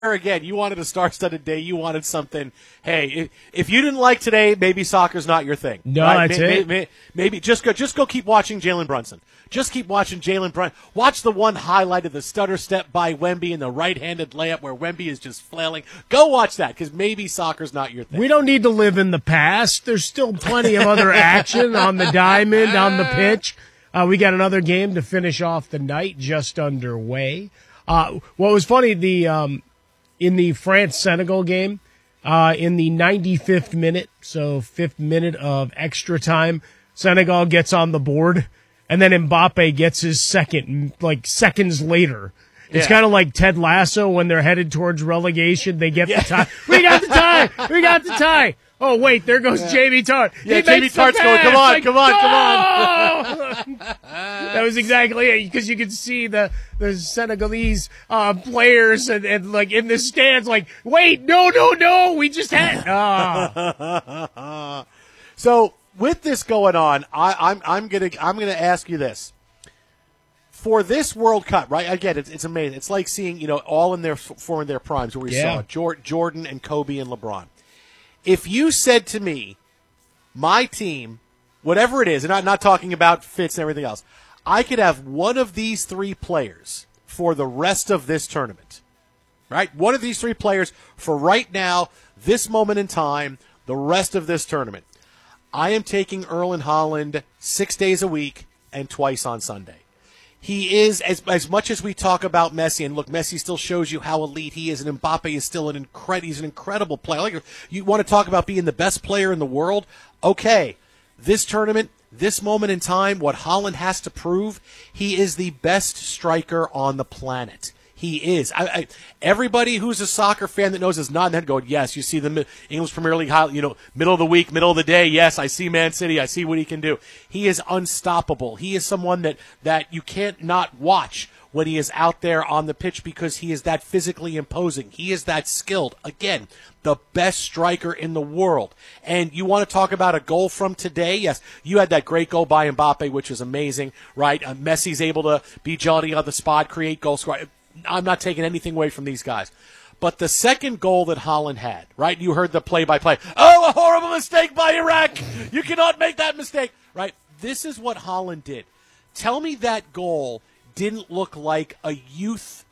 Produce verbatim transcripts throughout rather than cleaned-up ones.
again, you wanted a star-studded day. You wanted something. Hey, if, if you didn't like today, maybe soccer's not your thing. No, right? that's may, it. May, may, maybe just go, just go keep watching Jalen Brunson. Just keep watching Jalen Brunson. Watch the one highlight of the stutter step by Wemby and the right-handed layup where Wemby is just flailing. Go watch that because maybe soccer's not your thing. We don't need to live in the past. There's still plenty of other action on the diamond, on the pitch. Uh, we got another game to finish off the night just underway. Uh, what was funny, the um, in the France-Senegal game, uh, in the ninety-fifth minute, so fifth minute of extra time, Senegal gets on the board, and then Mbappe gets his second, like seconds later. It's Yeah. kind of like Ted Lasso when they're headed towards relegation. They get Yeah. the tie. We got the tie. We got the tie. Oh, wait, there goes Yeah. Jamie Tart. Yeah, He Jamie makes the Tart's going, pass. come on, Like, come on, come on. That was exactly it, because you could see the, the Senegalese uh, players and, and, like, in the stands, like, wait, no, no, no, we just had. Ah. So with this going on, I, I'm I'm gonna I'm gonna ask you this. For this World Cup, right? Again, it's, it's amazing. It's like seeing, you know, all in their for in their primes where we Yeah. saw Jor- Jordan and Kobe and LeBron. If you said to me, my team, whatever it is, and I'm not talking about fits and everything else, I could have one of these three players for the rest of this tournament, right? One of these three players for right now, this moment in time, the rest of this tournament. I am taking Erling Haaland six days a week and twice on Sunday. He is, as as much as we talk about Messi, and look, Messi still shows you how elite he is, and Mbappe is still an incredible, he's an incredible player. Like, you want to talk about being the best player in the world? Okay, this tournament, this moment in time, what Haaland has to prove, he is the best striker on the planet. He is. I, I, everybody who's a soccer fan that knows is nodding their head going, yes, you see the English Premier League, you know, middle of the week, middle of the day. Yes, I see Man City. I see what he can do. He is unstoppable. He is someone that, that you can't not watch when he is out there on the pitch because he is that physically imposing. He is that skilled. Again, the best striker in the world. And you want to talk about a goal from today? Yes, you had that great goal by Mbappe, which was amazing, right? Uh, Messi's able to be Johnny on the spot, create goal score. I'm not taking anything away from these guys. But the second goal that Haaland had, right? You heard the play-by-play. Oh, a horrible mistake by Iraq. You cannot make that mistake, right? This is what Haaland did. Tell me that goal didn't look like a youth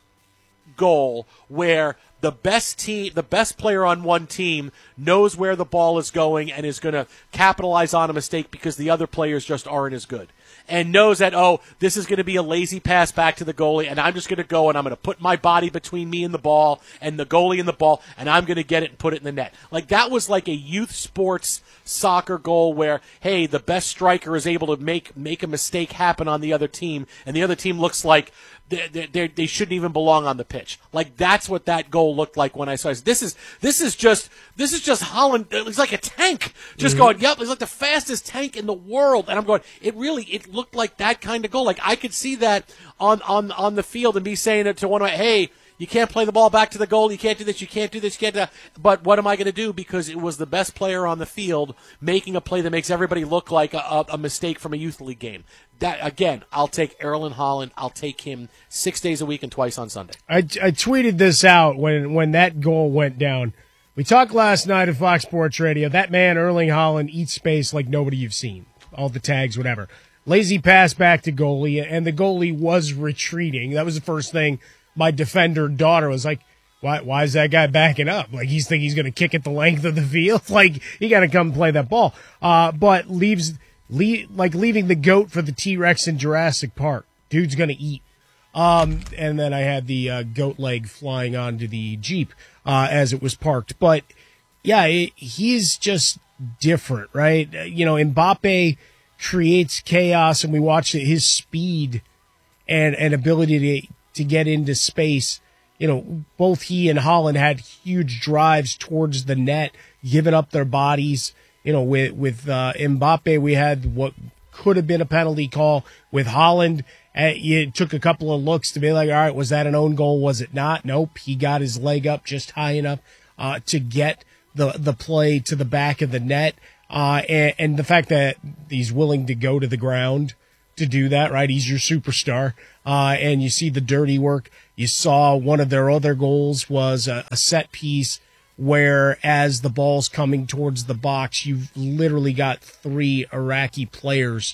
goal where the best team, the best player on one team knows where the ball is going and is going to capitalize on a mistake because the other players just aren't as good. And knows that, oh, this is going to be a lazy pass back to the goalie, and I'm just going to go and I'm going to put my body between me and the ball and the goalie and the ball, and I'm going to get it and put it in the net. Like, that was like a youth sports soccer goal where, hey, the best striker is able to make make a mistake happen on the other team, and the other team looks like they they they shouldn't even belong on the pitch. Like, that's what that goal looked like when I saw it. This is this is just this is just Haaland. It's like a tank just mm-hmm. going. Yep, it's like the fastest tank in the world. And I'm going. It really it looked like that kind of goal. Like, I could see that on on on the field and be saying it to one of my, hey, you can't play the ball back to the goal. You can't do this. You can't do this. You can't do that. But what am I going to do? Because it was the best player on the field making a play that makes everybody look like a, a, a mistake from a youth league game. That, again, I'll take Erling Haaland. I'll take him six days a week and twice on Sunday. I, I tweeted this out when, when that goal went down. We talked last night at Fox Sports Radio. That man, Erling Haaland, eats space like nobody you've seen. All the tags, whatever. Lazy pass back to goalie, and the goalie was retreating. That was the first thing my defender daughter was like, why why is that guy backing up? Like, he's think he's going to kick it the length of the field? Like, he got to come play that ball. Uh, but leaves, leave, like leaving the goat for the T-Rex in Jurassic Park. Dude's going to eat. Um, and then I had the uh, goat leg flying onto the Jeep uh, as it was parked. But, yeah, it, he's just different, right? You know, Mbappe creates chaos, and we watch his speed and, and ability to to get into space. You know, both he and Haaland had huge drives towards the net, giving up their bodies. You know, with, with uh, Mbappe, we had what could have been a penalty call. With Haaland, uh, it took a couple of looks to be like, all right, was that an own goal? Was it not? Nope. He got his leg up just high enough uh, to get the, the play to the back of the net. Uh, and, and the fact that he's willing to go to the ground to do that, right? He's your superstar. Uh, and you see the dirty work. You saw one of their other goals was a, a set piece where as the ball's coming towards the box, you've literally got three Iraqi players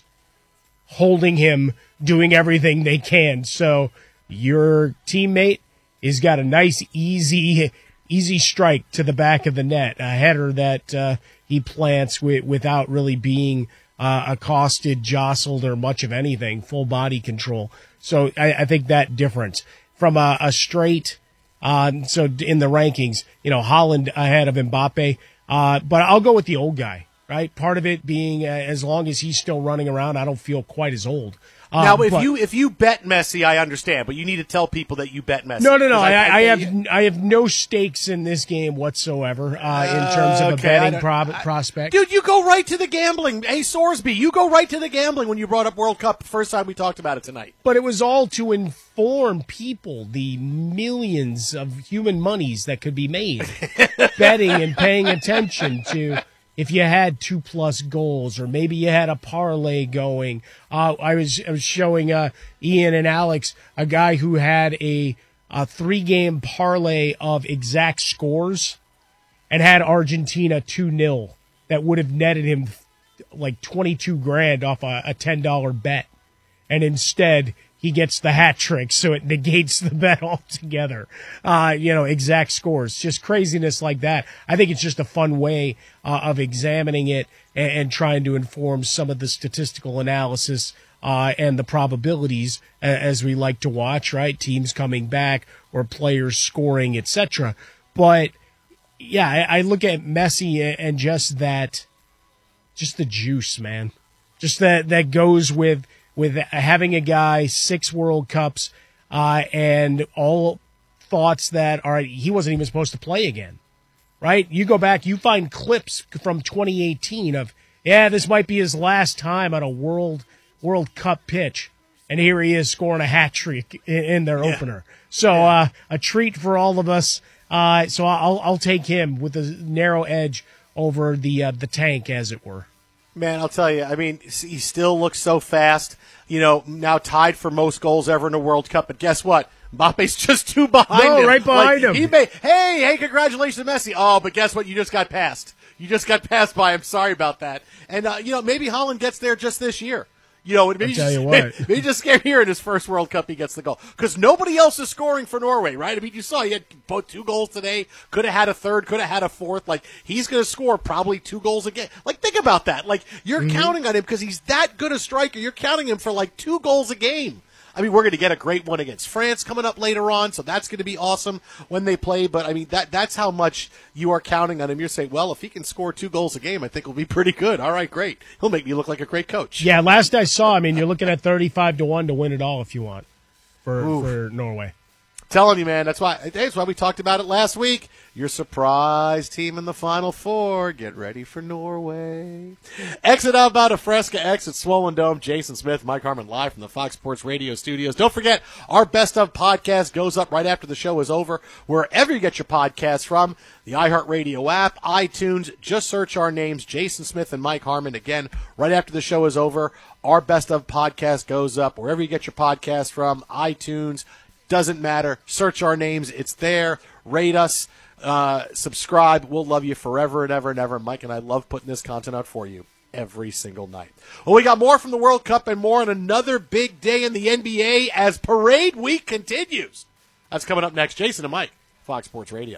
holding him, doing everything they can. So your teammate has got a nice, easy, easy strike to the back of the net, a header that uh, he plants with, without really being uh, accosted, jostled, or much of anything, full body control. So I, I think that difference from a, a straight, uh, so in the rankings, you know, Haaland ahead of Mbappe, uh, but I'll go with the old guy, right? Part of it being uh, as long as he's still running around, I don't feel quite as old. Uh, now, if but, you if you bet Messi, I understand, but you need to tell people that you bet Messi. No, no, no. I, I, I have you, I have no stakes in this game whatsoever uh, in terms of okay, a betting pro- I, prospect. Dude, you go right to the gambling. Hey, Sorsby, you go right to the gambling when you brought up World Cup the first time we talked about it tonight. But it was all to inform people the millions of human monies that could be made betting and paying attention to. If you had two plus goals, or maybe you had a parlay going, uh, I was I was showing uh, Ian and Alex a guy who had a, a three game parlay of exact scores, and had Argentina two nil. That would have netted him like twenty two grand off a, a ten dollar bet, and instead he gets the hat trick, so it negates the bet altogether. Uh, you know, exact scores, just craziness like that. I think it's just a fun way uh, of examining it and, and trying to inform some of the statistical analysis uh, and the probabilities, uh, as we like to watch, right? Teams coming back or players scoring, et cetera. But yeah, I, I look at Messi and just that, just the juice, man, just that that goes with. with having a guy, six World Cups, uh, and all thoughts that, all right, he wasn't even supposed to play again, right? You go back, you find clips from twenty eighteen of, yeah, this might be his last time on a World World Cup pitch, and here he is scoring a hat trick in, in their yeah. opener. So uh, a treat for all of us. Uh, so I'll I'll take him with a narrow edge over the uh, the tank, as it were. Man, I'll tell you, I mean, he still looks so fast. You know, now tied for most goals ever in a World Cup. But guess what? Mbappe's just two behind no, him. right behind like, him. He may, hey, hey, congratulations to Messi. Oh, but guess what? You just got passed. You just got passed by him. Sorry about that. And, uh, you know, maybe Haaland gets there just this year. You know, maybe I'll tell just, you what. maybe just scared here in his first World Cup he gets the goal. Because nobody else is scoring for Norway, right? I mean, you saw he had both two goals today. Could have had a third, could have had a fourth. Like, he's going to score probably two goals a game. Like, think about that. Like, you're mm-hmm. counting on him because he's that good a striker. You're counting him for like two goals a game. I mean, we're going to get a great one against France coming up later on, so that's going to be awesome when they play. But, I mean, that that's how much you are counting on him. You're saying, well, if he can score two goals a game, I think he'll be pretty good. All right, great. He'll make me look like a great coach. Yeah, last I saw, I mean, you're looking at thirty-five to one to win it all if you want for, for Norway. Telling you, man, that's why that's why we talked about it last week. Your surprise team in the Final Four. Get ready for Norway. Exit out about a Fresca, exit Swollen Dome. Jason Smith, Mike Harmon, live from the Fox Sports Radio studios. Don't forget, our Best of podcast goes up right after the show is over, wherever you get your podcasts from. The iHeartRadio app, iTunes. Just search our names, Jason Smith and Mike Harmon. Again, right after the show is over, our Best of podcast goes up wherever you get your podcasts from, iTunes. Doesn't matter. Search our names. It's there. Rate us. Uh, subscribe. We'll love you forever and ever and ever. Mike and I love putting this content out for you every single night. Well, we got more from the World Cup and more on another big day in the N B A as Parade Week continues. That's coming up next. Jason and Mike, Fox Sports Radio.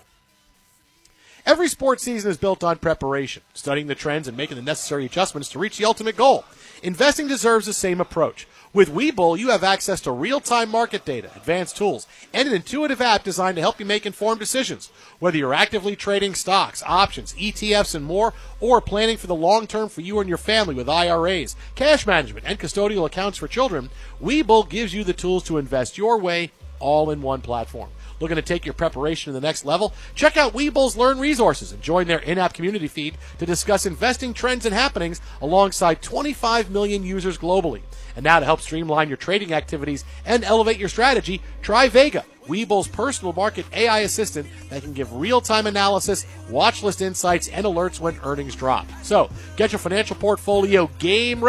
Every sports season is built on preparation, studying the trends and making the necessary adjustments to reach the ultimate goal. Investing deserves the same approach. With Webull, you have access to real-time market data, advanced tools, and an intuitive app designed to help you make informed decisions. Whether you're actively trading stocks, options, E T Fs, and more, or planning for the long term for you and your family with I R As, cash management, and custodial accounts for children, Webull gives you the tools to invest your way all in one platform. Looking to take your preparation to the next level? Check out Webull's Learn Resources and join their in-app community feed to discuss investing trends and happenings alongside twenty-five million users globally. And now to help streamline your trading activities and elevate your strategy, try Vega, Webull's personal market A I assistant that can give real-time analysis, watch list insights, and alerts when earnings drop. So get your financial portfolio game ready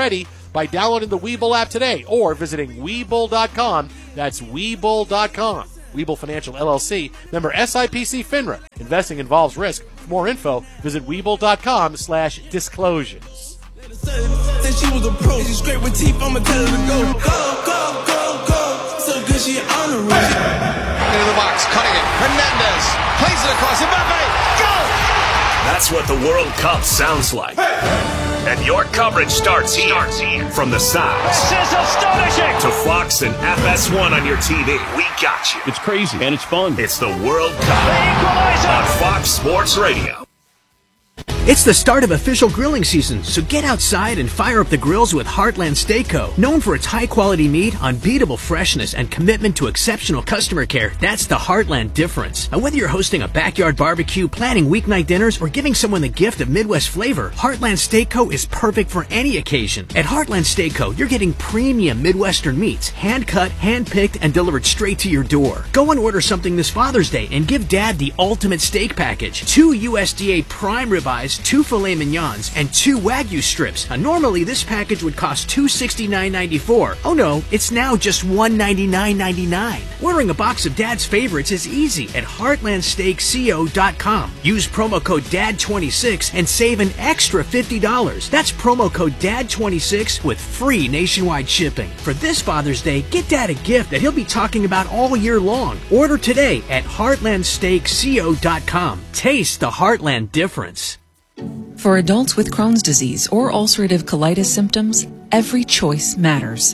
by downloading the Webull app today or visiting Webull dot com. That's Webull dot com. Webull Financial, L L C, member S I P C FINRA. Investing involves risk. For more info, visit Webull dot com slash disclosures. Said she was a pro. She's straight with teeth. I'ma tell her to go. Go, go, go, go. So good she on the roof. Into the box, cutting it. Hernandez plays it across. Mbappe, go! That's what the World Cup sounds like. And your coverage starts here. Starts here. From the sound. This is astonishing. To Fox and F S one on your T V. We got you. It's crazy and it's fun. It's the World Cup. The equalizer. On Fox Sports Radio. It's the start of official grilling season, so get outside and fire up the grills with Heartland Steak Co. Known for its high-quality meat, unbeatable freshness, and commitment to exceptional customer care, that's the Heartland difference. Now, whether you're hosting a backyard barbecue, planning weeknight dinners, or giving someone the gift of Midwest flavor, Heartland Steak Co. is perfect for any occasion. At Heartland Steak Co., you're getting premium Midwestern meats, hand-cut, hand-picked, and delivered straight to your door. Go and order something this Father's Day and give Dad the ultimate steak package. Two U S D A prime ribeyes, two filet mignons, and two Wagyu strips. Now, normally this package would cost two hundred sixty-nine ninety-four. Oh no, it's now just one hundred ninety-nine ninety-nine. Ordering a box of Dad's favorites is easy at heartland steak co dot com. Use promo code D A D twenty-six and save an extra fifty dollars. That's promo code D A D twenty-six with free nationwide shipping. For this Father's Day, get Dad a gift that he'll be talking about all year long. Order today at heartland steak co dot com. Taste the Heartland difference. For adults with Crohn's disease or ulcerative colitis symptoms, every choice matters.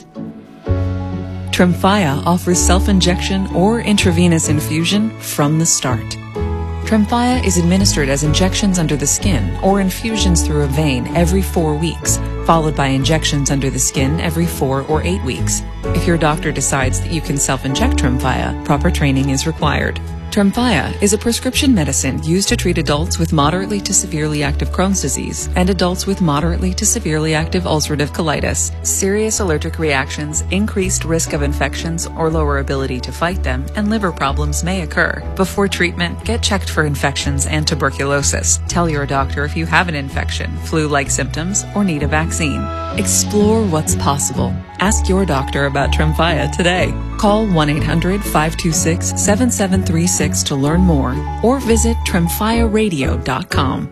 Tremfya offers self-injection or intravenous infusion from the start. Tremfya is administered as injections under the skin or infusions through a vein every four weeks, followed by injections under the skin every four or eight weeks. If your doctor decides that you can self-inject Tremfya, proper training is required. Tremfya is a prescription medicine used to treat adults with moderately to severely active Crohn's disease and adults with moderately to severely active ulcerative colitis. Serious allergic reactions, increased risk of infections or lower ability to fight them, and liver problems may occur. Before treatment, get checked for infections and tuberculosis. Tell your doctor if you have an infection, flu-like symptoms, or need a vaccine. Explore what's possible. Ask your doctor about Tremfya today. Call one eight hundred five two six seven seven three six to learn more or visit tremfya radio dot com.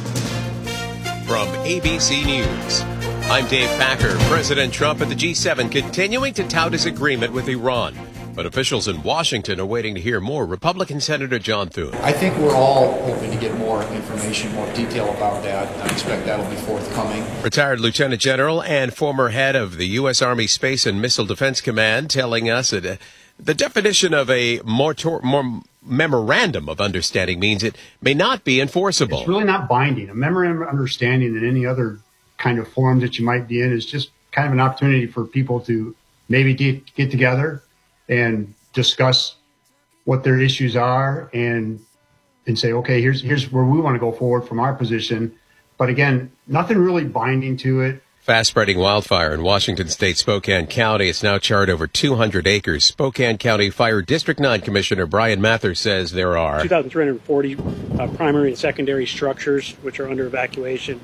From A B C News, I'm Dave Packer. President Trump at the G seven continuing to tout his agreement with Iran. But officials in Washington are waiting to hear more. Republican Senator John Thune. I think we're all hoping to get more information, more detail about that. I expect that'll be forthcoming. Retired Lieutenant General and former head of the U S. Army Space and Missile Defense Command telling us that uh, the definition of a mortor- more memorandum of understanding means it may not be enforceable. It's really not binding. A memorandum of understanding than any other kind of forum that you might be in is just kind of an opportunity for people to maybe get, get together and discuss what their issues are and and say, okay, here's here's where we want to go forward from our position. But again, nothing really binding to it. Fast-spreading wildfire in Washington State, Spokane County. It's now charred over two hundred acres. Spokane County Fire District nine Commissioner Brian Mather says there are two thousand three hundred forty uh, primary and secondary structures which are under evacuation.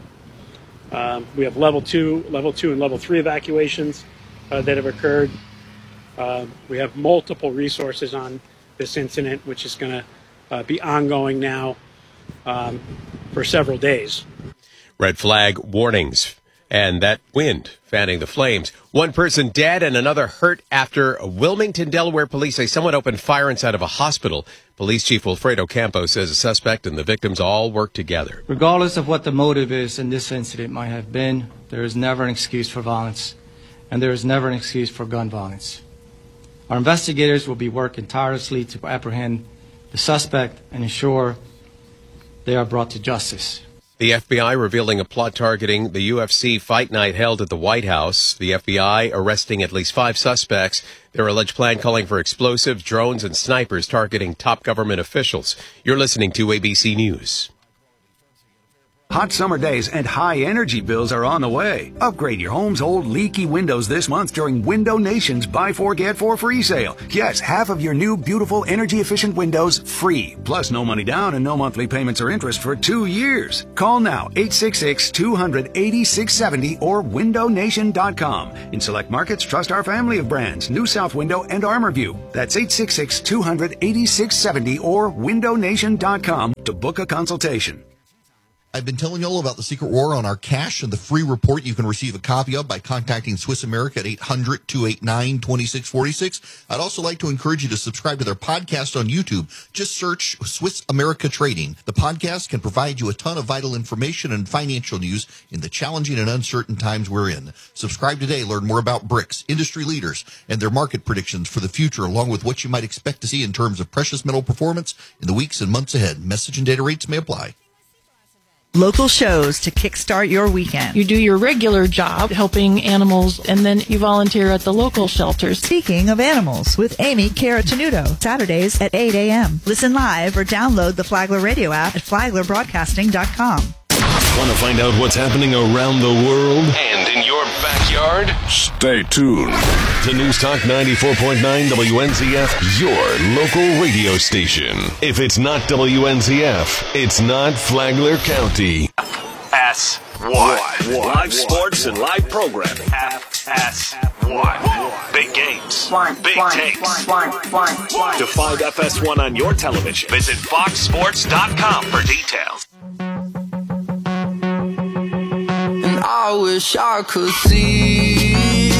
Um, we have level two, level two, and level three evacuations uh, that have occurred. Uh, we have multiple resources on this incident, which is going to uh, be ongoing now um, for several days. Red flag warnings and that wind fanning the flames. One person dead and another hurt after Wilmington, Delaware police say someone opened fire inside of a hospital. Police Chief Wilfredo Campos says the suspect and the victims all work together. Regardless of what the motive is in this incident might have been, there is never an excuse for violence, and there is never an excuse for gun violence. Our investigators will be working tirelessly to apprehend the suspect and ensure they are brought to justice. The F B I revealing a plot targeting the U F C fight night held at the White House. The F B I arresting at least five suspects. Their alleged plan calling for explosives, drones, and snipers targeting top government officials. You're listening to A B C News. Hot summer days and high energy bills are on the way. Upgrade your home's old leaky windows this month during Window Nation's Buy Four Get Four free sale. Yes, half of your new beautiful energy efficient windows free. Plus no money down and no monthly payments or interest for two years. Call now eight six six, two hundred, eighty-six seventy or window nation dot com. In select markets, trust our family of brands, New South Window and ArmorView. That's eight six six, two hundred, eighty-six seventy or window nation dot com to book a consultation. I've been telling you all about the Secret War on our cash and the free report you can receive a copy of by contacting Swiss America at eight hundred, two eight nine, two six four six. I'd also like to encourage you to subscribe to their podcast on YouTube. Just search Swiss America Trading. The podcast can provide you a ton of vital information and financial news in the challenging and uncertain times we're in. Subscribe today. Learn more about BRICS, industry leaders, and their market predictions for the future, along with what you might expect to see in terms of precious metal performance in the weeks and months ahead. Message and data rates may apply. Local shows to kickstart your weekend. You do your regular job helping animals, and then you volunteer at the local shelters. Speaking of animals, with Amy Caratanudo, Saturdays at eight a.m. Listen live or download the Flagler Radio app at flagler broadcasting dot com. Want to find out what's happening around the world and in your backyard? Stay tuned to News Talk ninety-four point nine W N Z F, your local radio station. If it's not W N Z F, it's not Flagler County. S one. Live sports and live programming. F S one. Big games. Big takes. To find F S one on your television, visit fox sports dot com for details. I wish I could see.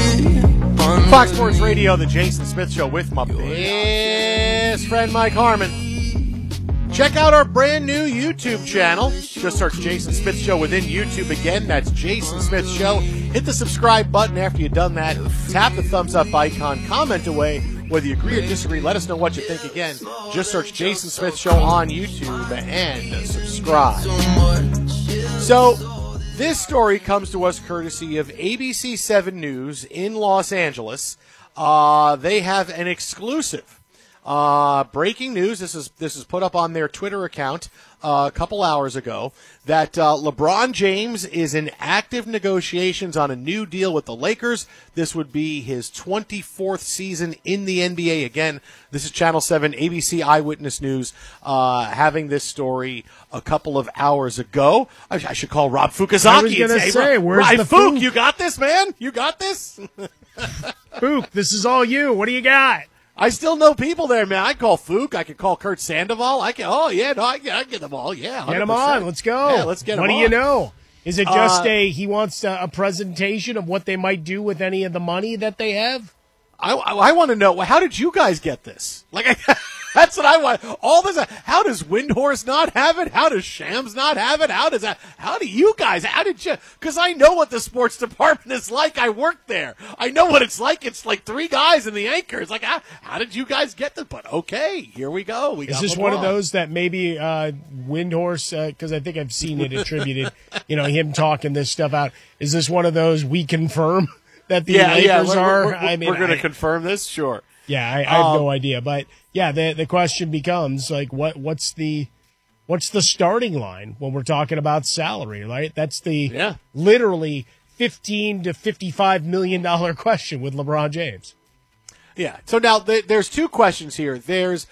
Fox Sports Radio, the Jason Smith Show with my best friend Mike Harmon. Check out our brand new YouTube channel. Just search Jason Smith Show within YouTube again. That's Jason Smith Show. Hit the subscribe button after you've done that. Tap the thumbs up icon. Comment away. Whether you agree or disagree, let us know what you think. Again, just search Jason Smith Show on YouTube and subscribe. So, this story comes to us courtesy of A B C seven News in Los Angeles. Uh, they have an exclusive uh, breaking news. This is this is put up on their Twitter account uh, a couple hours ago that uh, LeBron James is in active negotiations on a new deal with the Lakers. This would be his twenty-fourth season in the N B A. Again, this is Channel seven, A B C Eyewitness News, uh, having this story a couple of hours ago. I, I should call Rob Fukuzaki. I was going to say, where's Rob the Fook, Fook? you got this, man? You got this? Fook, this is all you. What do you got? I still know people there, man. I call Fook. I can call Kurt Sandoval. I can. Oh yeah, no, I can. I get them all. Yeah, one hundred percent. Get him on. Let's go. Yeah, let's get what him do you on. know? Is it just Uh, a he wants a, a presentation of what they might do with any of the money that they have? I, I, I want to know, how did you guys get this? Like, I, that's what I want. All this, how does Windhorse not have it? How does Shams not have it? How does that, how do you guys, how did you, because I know what the sports department is like. I work there. I know what it's like. It's like three guys and the anchor. It's like, how, how did you guys get this? But okay, here we go. We Is got this LeBron. one of those that maybe uh, Windhorse, because I think I've seen it attributed, you know, him talking this stuff out. Is this one of those we confirm that the yeah, Lakers yeah, we're, are? We're, we're, I mean, we're going to I- confirm this? Sure. Yeah, I, I have Um, no idea, but yeah, the the question becomes like, what what's the what's the starting line when we're talking about salary, right? That's the Yeah. literally fifteen to fifty five million dollar question with LeBron James. Yeah. So now th- there's two questions here. There's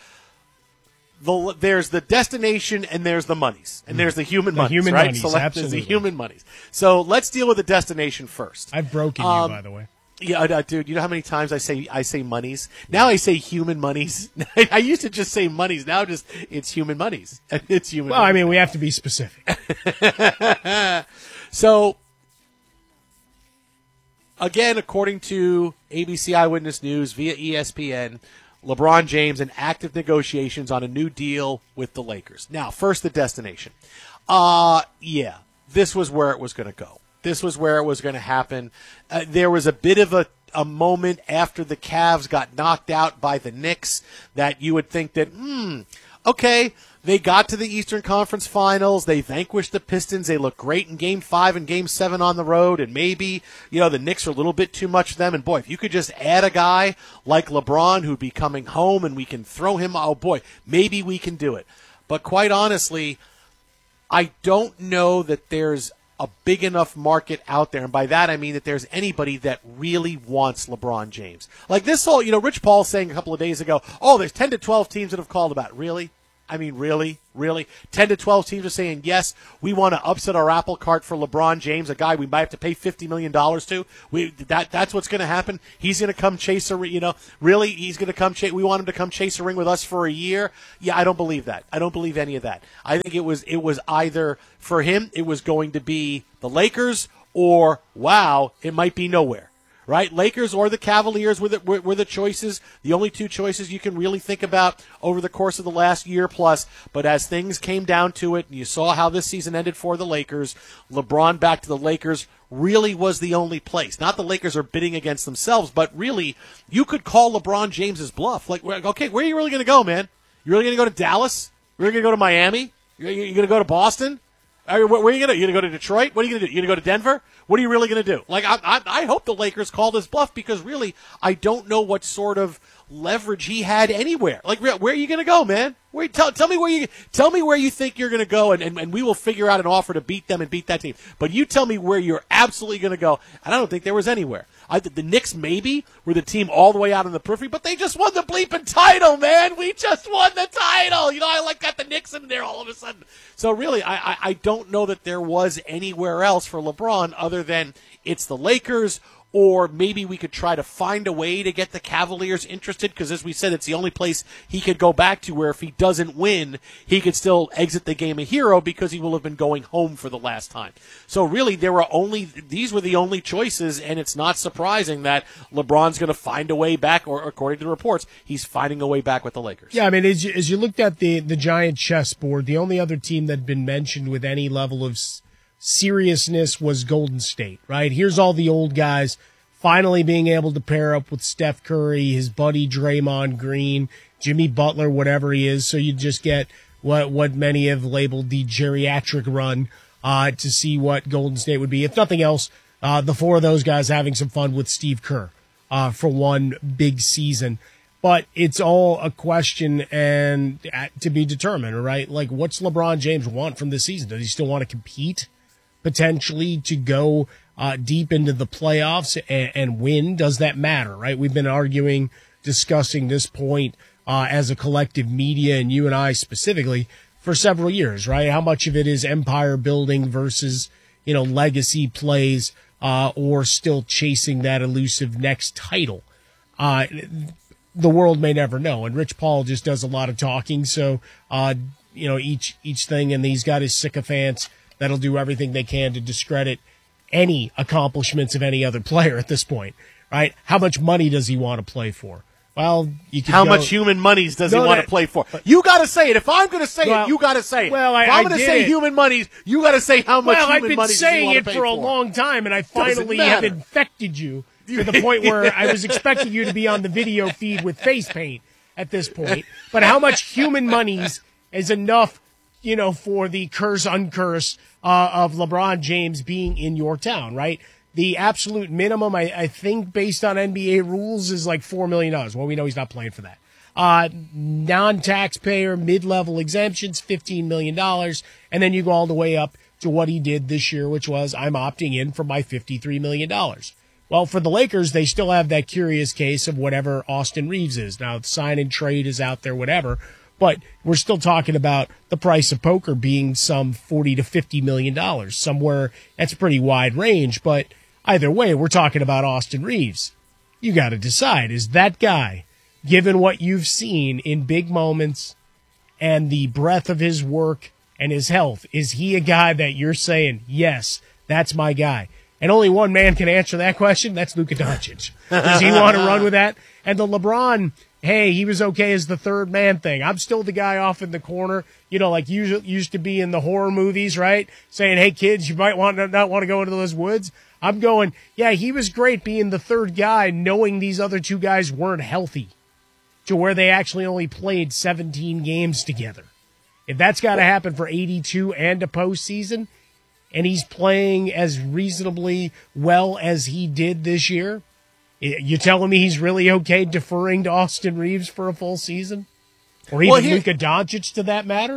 the there's the destination and there's the monies and there's the human The monies, human right? monies, so let- there's absolutely. the human monies. So let's deal with the destination first. I've broken Um, you, by the way. Yeah, uh, dude. You know how many times I say I say monies? Now I say human monies. I used to just say monies. Now just it's human monies. It's human. Well, I monies. mean, we have to be specific. So, again, according to A B C Eyewitness News via E S P N, LeBron James in active negotiations on a new deal with the Lakers. Now, first the destination. Uh, yeah, this was where it was going to go. This was where it was going to happen. Uh, there was a bit of a, a moment after the Cavs got knocked out by the Knicks that you would think that, hmm, okay, they got to the Eastern Conference Finals. They vanquished the Pistons. They looked great in Game five and Game seven on the road. And maybe, you know, the Knicks are a little bit too much for them. And, boy, if you could just add a guy like LeBron who'd be coming home and we can throw him, oh, boy, maybe we can do it. But quite honestly, I don't know that there's a big enough market out there, and by that I mean that there's anybody that really wants LeBron James. Like this whole, you know, Rich Paul saying a couple of days ago, oh, there's ten to twelve teams that have called about it. Really? I mean, really? Really? ten to twelve teams are saying, yes, we want to upset our apple cart for LeBron James, a guy we might have to pay fifty million dollars to. We that That's what's going to happen. He's going to come chase a, you know, really, he's going to come chase, we want him to come chase a ring with us for a year. Yeah, I don't believe that. I don't believe any of that. I think it was, it was either, for him, it was going to be the Lakers or, wow, it might be nowhere. Right, Lakers or the Cavaliers were the, were, were the choices, the only two choices you can really think about over the course of the last year plus. But as things came down to it, and you saw how this season ended for the Lakers, LeBron back to the Lakers really was the only place. Not the Lakers are bidding against themselves, but really, you could call LeBron James's bluff. Like, okay, where are you really going to go, man? You really going to go to Dallas? You're really going to go to Miami? You're, you're going to go to Boston? Where are you going to? You going to go to Detroit? What are you going to do? You going to go to Denver? What are you really going to do? Like, I, I, I hope the Lakers call this bluff because really, I don't know what sort of leverage he had anywhere. Like, where are you going to go, man? Where, tell, tell me where you tell me where you think you're going to go, and, and, and we will figure out an offer to beat them and beat that team. But you tell me where you're absolutely going to go, and I don't think there was anywhere. I the Knicks maybe were the team all the way out in the periphery, but they just won the bleeping title, man. We just won the title. You know, I like got the Knicks in there all of a sudden. So really, I, I, I don't know that there was anywhere else for LeBron other than it's the Lakers, or maybe we could try to find a way to get the Cavaliers interested because, as we said, it's the only place he could go back to where if he doesn't win, he could still exit the game a hero because he will have been going home for the last time. So really, there were only these were the only choices, and it's not surprising that LeBron's going to find a way back, or according to the reports, he's finding a way back with the Lakers. Yeah, I mean, as you, as you looked at the, the giant chessboard, the only other team that had been mentioned with any level of seriousness was Golden State, right? Here's all the old guys finally being able to pair up with Steph Curry, his buddy Draymond Green, Jimmy Butler, whatever he is. So you just get what what many have labeled the geriatric run uh, to see what Golden State would be. If nothing else, uh, the four of those guys having some fun with Steve Kerr uh, for one big season. But it's all a question and to be determined, right? Like, what's LeBron James want from this season? Does he still want to compete? Potentially to go uh, deep into the playoffs and, and win? Does that matter, right? We've been arguing, discussing this point uh, as a collective media, and you and I specifically, for several years, right? How much of it is empire building versus, you know, legacy plays uh, or still chasing that elusive next title? Uh, the world may never know, and Rich Paul just does a lot of talking, so, uh, you know, each each thing, and he's got his sycophants that'll do everything they can to discredit any accomplishments of any other player at this point, right? How much money does he want to play for? Well, you can How go, much human monies does no, he want that, to play for? You got to say it. If I'm going to say well, it, you got to say it. Well, I, if I'm I going to did say it. human monies, you got to say how much well, human I've been money saying does he it want to for pay a for? long time, and I finally Doesn't have matter. infected you to the point where I was expecting you to be on the video feed with face paint at this point. But how much human monies is enough, you know, for the curse uncurse uh, of LeBron James being in your town, right? The absolute minimum, I, I think, based on N B A rules, is like four million dollars. Well, we know he's not playing for that. Uh, non-taxpayer, mid-level exemptions, fifteen million dollars. And then you go all the way up to what he did this year, which was, I'm opting in for my fifty-three million dollars. Well, for the Lakers, they still have that curious case of whatever Austin Reeves is. Now, sign and trade is out there, whatever. But we're still talking about the price of poker being some forty to fifty million dollars. Somewhere that's a pretty wide range. But either way, we're talking about Austin Reeves. You got to decide, is that guy, given what you've seen in big moments and the breadth of his work and his health, is he a guy that you're saying, yes, that's my guy? And only one man can answer that question. That's Luka Doncic. Does he want to run with that? And the LeBron, hey, he was okay as the third man thing. I'm still the guy off in the corner, you know, like you used to be in the horror movies, right? Saying, hey, kids, you might want to not want to go into those woods. I'm going, yeah, he was great being the third guy, knowing these other two guys weren't healthy to where they actually only played seventeen games together. If that's got to happen for eighty-two and a postseason, and he's playing as reasonably well as he did this year, you telling me he's really okay deferring to Austin Reeves for a full season? Or even Well, here- Luka Doncic, to that matter?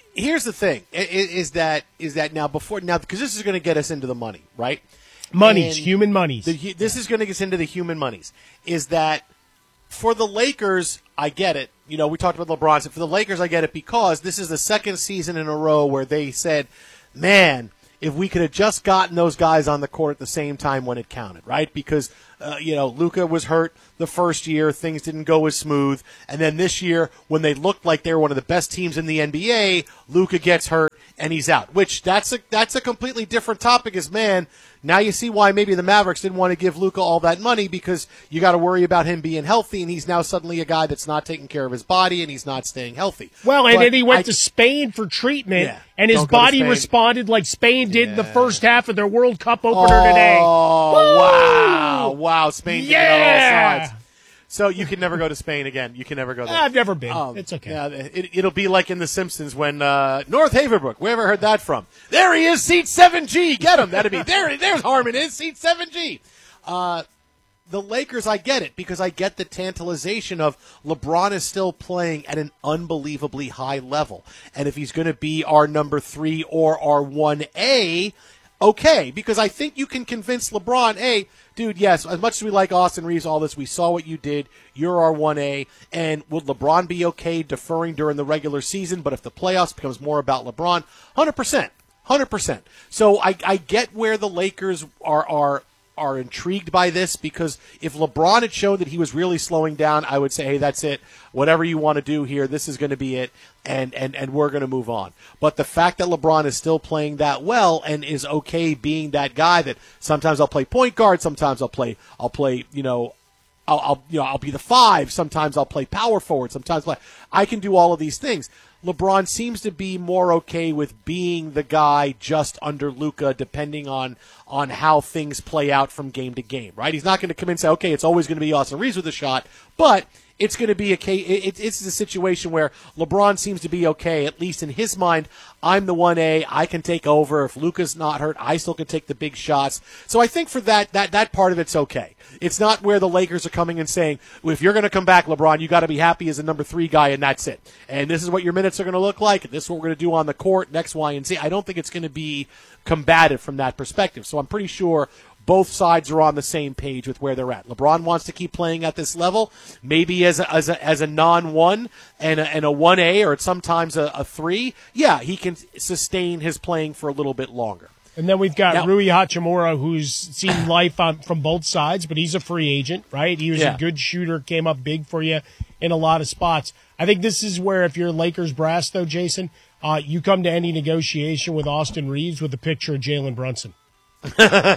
here's the thing: i- i- is that is that now before now because this is going to get us into the money, right? Monies, And human monies. the- this is going to get us into the human monies. Is that for the Lakers? I get it. You know, we talked about LeBron. So for the Lakers, I get it because this is the second season in a row where they said, "Man, if we could have just gotten those guys on the court at the same time when it counted," right? Because, uh, you know, Luka was hurt the first year. Things didn't go as smooth. And then this year, when they looked like they were one of the best teams in the N B A, Luka gets hurt and he's out, which that's a, that's a completely different topic is, man, now you see why maybe the Mavericks didn't want to give Luka all that money because you got to worry about him being healthy, and he's now suddenly a guy that's not taking care of his body and he's not staying healthy. Well, and But then he went I- to Spain for treatment, Yeah, and his don't go to body Spain. responded like Spain did in the first half of their World Cup opener today. Oh, Woo! wow. Wow, Spain did it on all Yeah! sides. So you can never go to Spain again. You can never go there. I've never been. Um, It's okay. Yeah, it, it'll be like in The Simpsons when uh, North Haverbrook. We ever heard that from? There he is, seat seven G. Get him. That'd be there. There's Harmon is seat seven G. Uh, the Lakers, I get it because I get the tantalization of LeBron is still playing at an unbelievably high level, and if he's going to be our number three or our one A. Okay, because I think you can convince LeBron, hey, dude, yes, as much as we like Austin Reeves, all this, we saw what you did. You're our one A. And would LeBron be okay deferring during the regular season? But if the playoffs becomes more about LeBron, one hundred percent. one hundred percent. So I, I get where the Lakers are are are intrigued by this because if LeBron had shown that he was really slowing down, I would say, hey, that's it. Whatever you want to do here, this is going to be it, and, and, and we're going to move on. But the fact that LeBron is still playing that well and is okay being that guy that sometimes I'll play point guard, sometimes I'll play, I'll play, you know, I'll, I'll you know, I'll be the five, sometimes I'll play power forward, sometimes I'll, I can do all of these things. LeBron seems to be more okay with being the guy just under Luka, depending on on how things play out from game to game, right? He's not going to come in and say, okay, it's always going to be Austin Reeves with a shot, but it's going to be a case. It, it's a situation where LeBron seems to be okay, at least in his mind. I'm the one A. I can take over. If Luka's not hurt, I still can take the big shots. So I think for that that that part of it's okay. It's not where the Lakers are coming and saying, well, if you're going to come back, LeBron, you got to be happy as a number three guy, and that's it. And this is what your minutes are going to look like, and this is what we're going to do on the court, X, Y, and Z. I don't think it's going to be combative from that perspective. So I'm pretty sure both sides are on the same page with where they're at. LeBron wants to keep playing at this level, maybe as a, as a, as a non-one and a, and a one A or sometimes a, a three. Yeah, he can sustain his playing for a little bit longer. And then we've got Now- Rui Hachimura, who's seen life on, from both sides, but he's a free agent, right? He was Yeah. a good shooter, came up big for you in a lot of spots. I think this is where, if you're Lakers brass, though, Jason, uh, you come to any negotiation with Austin Reeves with a picture of Jalen Brunson. Look,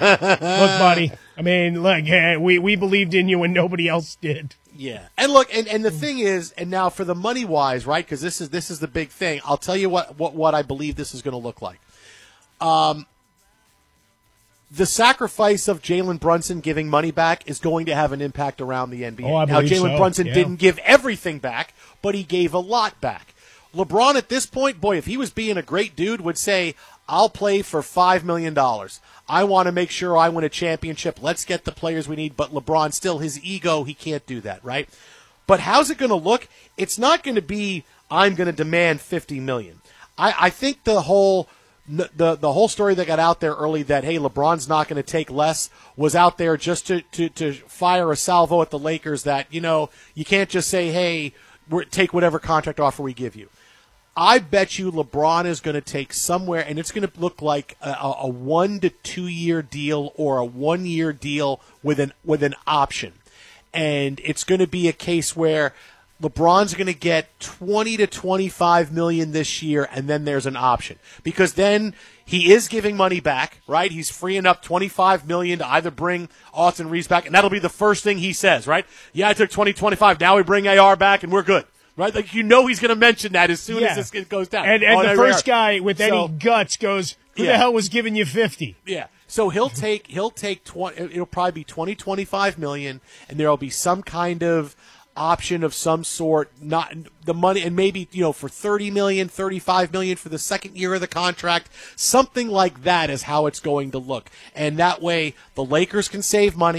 buddy, I mean, look, eh, we, we believed in you when nobody else did. Yeah, and look, and, and the thing is, and now for the money wise, right? Because this is this is the big thing. I'll tell you what what, what I believe this is going to look like. Um, the sacrifice of Jalen Brunson giving money back is going to have an impact around the N B A. Oh, I now, believe Jalen so, Brunson yeah. didn't give everything back, but he gave a lot back. LeBron at this point, boy, if he was being a great dude, would say, I'll play for five million dollars. I want to make sure I win a championship. Let's get the players we need. But LeBron, still, his ego, he can't do that, right? But how's it going to look? It's not going to be, I'm going to demand fifty million dollars. I, I think the whole the the whole story that got out there early that, hey, LeBron's not going to take less was out there just to, to, to fire a salvo at the Lakers that, you know, you can't just say, hey, we're, take whatever contract offer we give you. I bet you LeBron is going to take somewhere, and it's going to look like a, a one to two year deal or a one year deal with an with an option, and it's going to be a case where LeBron's going to get twenty to twenty-five million this year, and then there's an option because then he is giving money back, right? He's freeing up twenty-five million to either bring Austin Reeves back, and that'll be the first thing he says, right? Yeah, I took twenty, twenty-five. Now we bring A R back, and we're good. Right, like you know he's going to mention that as soon Yeah. as this goes down. And, and Oh, the no, first we are. guy with So- any guts goes, who Yeah. the hell was giving you fifty? Yeah. So he'll take he'll take twenty. It'll probably be twenty, twenty-five million, and there'll be some kind of option of some sort. Not the money, and maybe you know for thirty million, thirty-five million for the second year of the contract. Something like that is how it's going to look, and that way the Lakers can save money,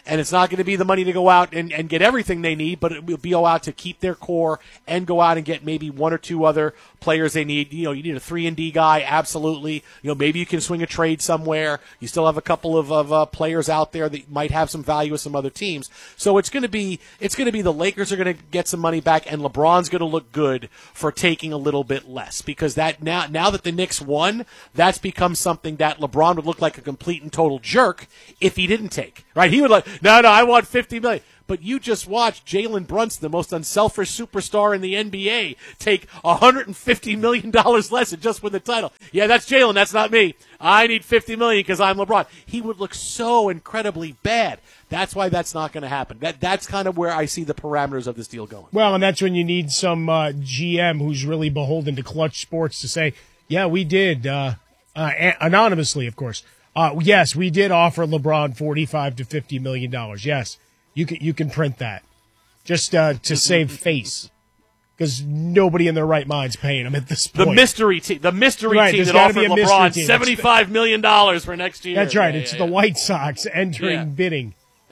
and it's not going to be the money to go out and, and get everything they need, but it will be go out to keep their core and go out and get maybe one or two other players they need. You know, you need a three and D guy, absolutely. You know, maybe you can swing a trade somewhere. You still have a couple of, of uh, players out there that might have some value with some other teams. So it's going to be it's going to be the Lakers are going to get some money back, and LeBron's going to look good for taking a little bit less, because that now now that the Knicks won, that's become something that LeBron would look like a complete and total jerk if he didn't take. Right? He would like, no, no, I want fifty million dollars. But you just watched Jalen Brunson, the most unselfish superstar in the N B A, take one hundred fifty million dollars less and just win the title. Yeah, that's Jalen. That's not me. I need fifty million dollars because I'm LeBron. He would look so incredibly bad. That's why that's not going to happen. That That's kind of where I see the parameters of this deal going. Well, and that's when you need some uh, G M who's really beholden to Clutch Sports to say, yeah, we did, uh, uh, anonymously, of course. Uh, yes, we did offer LeBron forty-five to fifty million dollars. Yes. You can you can print that just uh, to save face, because nobody in their right mind's paying him at this point. The mystery team, the mystery right, team that offered LeBron seventy-five million dollars for next year. That's right. Yeah, it's yeah, the yeah. White Sox entering Yeah. bidding.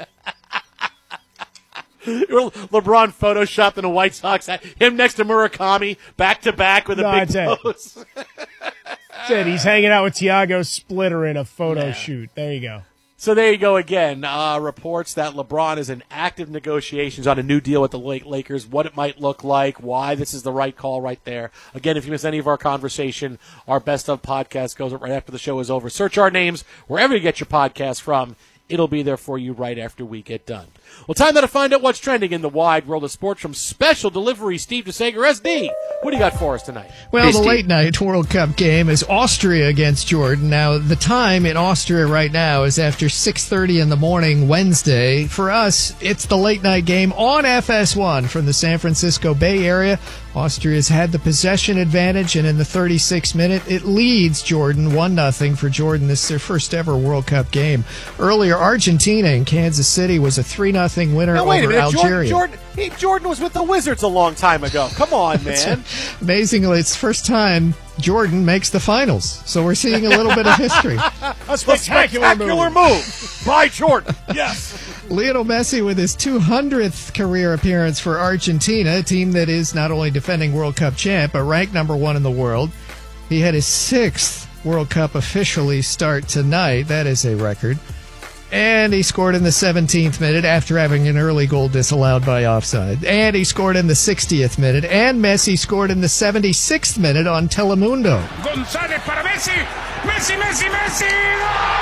LeBron photoshopped in a White Sox hat. Him next to Murakami, back to back with a No, big that's pose. it. That's it. He's hanging out with Tiago Splitter in a photo Yeah. shoot. There you go. So there you go again. Uh, reports that LeBron is in active negotiations on a new deal with the Lakers, what it might look like, why this is the right call right there. Again, if you miss any of our conversation, our Best of podcast goes up right after the show is over. Search our names wherever you get your podcast from. It'll be there for you right after we get done. Well, time now to find out what's trending in the wide world of sports from Special Delivery Steve DeSager. S D, what do you got for us tonight? Well, Hey, the Steve. late night World Cup game is Austria against Jordan. Now, the time in Austria right now is after six thirty in the morning Wednesday. For us, it's the late night game on F S one from the San Francisco Bay Area. Austria's had the possession advantage, and in the thirty-sixth minute, it leads Jordan one nothing for Jordan. This is their first ever World Cup game. Earlier, Argentina in Kansas City was a three nothing winner Now, wait a over minute. Jordan, Algeria. Jordan, he, Jordan was with the Wizards a long time ago. Come on, man. Amazingly, it's the first time Jordan makes the finals. So we're seeing a little bit of history. A spectacular, spectacular move. move by Jordan. Yes. Lionel Messi with his two hundredth career appearance for Argentina, a team that is not only defending World Cup champ, but ranked number one in the world. He had his sixth World Cup officially start tonight. That is a record. And he scored in the seventeenth minute after having an early goal disallowed by offside. And he scored in the sixtieth minute. And Messi scored in the seventy-sixth minute on Telemundo. González para Messi. Messi, Messi, Messi.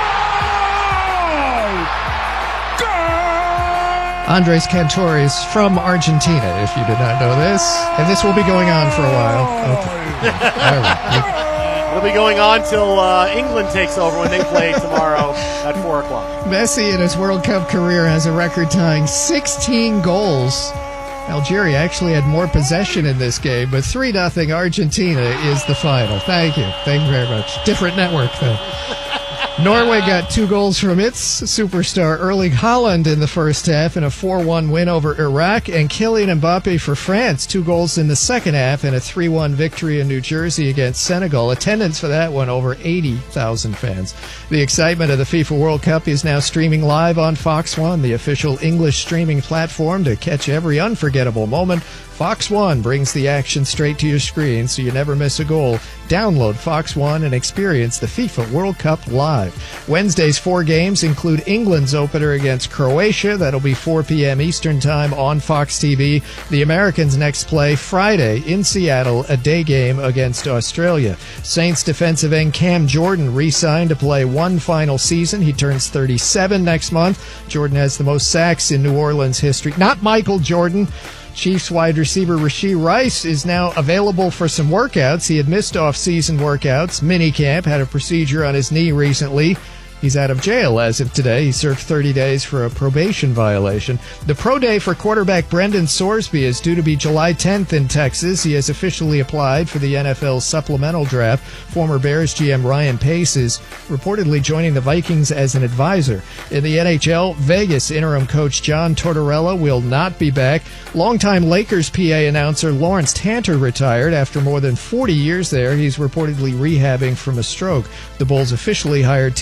Andres Cantores from Argentina, if you did not know this. And this will be going on for a while. Okay. All right. It'll be going on till uh, England takes over when they play tomorrow at four o'clock. Messi in his World Cup career has a record-tying sixteen goals. Algeria actually had more possession in this game, but three nothing Argentina is the final. Thank you. Thank you very much. Different network, though. Norway got two goals from its superstar Erling Haaland in the first half in a four one win over Iraq, and Kylian Mbappe for France, two goals in the second half in a three one victory in New Jersey against Senegal. Attendance for that one over eighty thousand fans. The excitement of the FIFA World Cup is now streaming live on Fox One, the official English streaming platform to catch every unforgettable moment. Fox One brings the action straight to your screen so you never miss a goal. Download Fox One and experience the FIFA World Cup live. Wednesday's four games include England's opener against Croatia. That'll be four p.m. Eastern Time on Fox T V. The Americans next play Friday in Seattle, a day game against Australia. Saints defensive end Cam Jordan re-signed to play one final season. He turns thirty-seven next month. Jordan has the most sacks in New Orleans history. Not Michael Jordan. Chiefs wide receiver Rashee Rice is now available for some workouts. He had missed off-season workouts. Minicamp had a procedure on his knee recently. He's out of jail as of today. He served thirty days for a probation violation. The pro day for quarterback Brendan Sorsby is due to be July tenth in Texas. He has officially applied for the N F L supplemental draft. Former Bears G M Ryan Pace is reportedly joining the Vikings as an advisor. In the N H L, Vegas interim coach John Tortorella will not be back. Longtime Lakers P A announcer Lawrence Tanter retired after more than forty years there. He's reportedly rehabbing from a stroke. The Bulls officially hired Tiago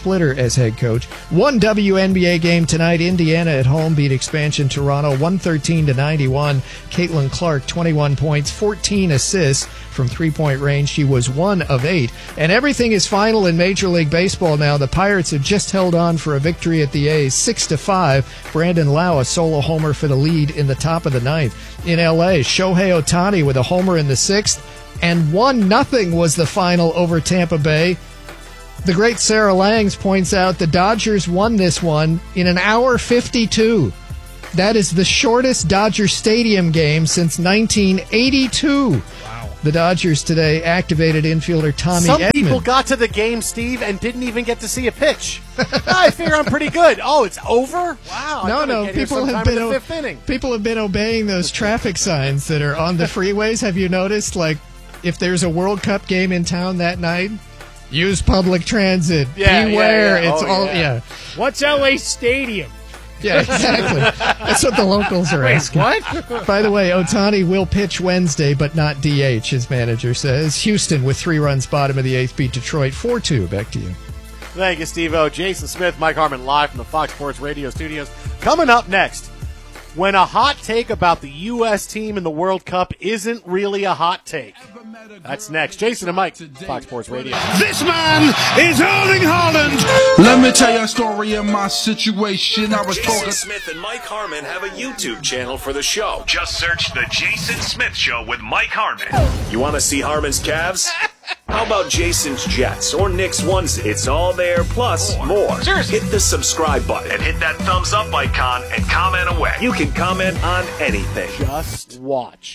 Splitter as head coach. One W N B A game tonight. Indiana at home beat expansion Toronto one thirteen to ninety-one. Caitlin Clark, twenty-one points, fourteen assists from three-point range. She was one of eight. And everything is final in Major League Baseball now. The Pirates have just held on for a victory at the A's, six to five. Brandon Lau, a solo homer for the lead in the top of the ninth. In L A, Shohei Ohtani with a homer in the sixth. And one nothing was the final over Tampa Bay. The great Sarah Langs points out the Dodgers won this one in an hour fifty-two. That is the shortest Dodger Stadium game since nineteen eighty-two. Wow. The Dodgers today activated infielder Tommy Some Edman. people got to the game, Steve, and didn't even get to see a pitch. I figure I'm pretty good. Oh, it's over? Wow. No, no. People have been in the o- fifth inning. people have been obeying those traffic signs that are on the freeways. Have you noticed? Like, if there's a World Cup game in town that night, use public transit. Yeah, Beware. yeah, yeah. It's Oh, all yeah. yeah. What's L A Stadium? Yeah, exactly. That's what the locals are Wait, asking. what? By the way, Ohtani will pitch Wednesday, but not D H, his manager says. Houston, with three runs bottom of the eighth, beat Detroit four two. Back to you. Thank you, Steve-O. Jason Smith, Mike Harmon, live from the Fox Sports Radio studios. Coming up next, when a hot take about the U S team in the World Cup isn't really a hot take. That's next. Jason and Mike, Fox Sports Radio. This man is Erling Haaland. Let me tell you a story of my situation. I was Jason talking. Smith and Mike Harmon have a YouTube channel for the show. Just search The Jason Smith Show with Mike Harmon. You want to see Harmon's calves? How about Jason's Jets or Nick's ones? It's all there, plus more. Seriously. Hit the subscribe button And hit that thumbs up icon and comment away. You can comment on anything. Just watch.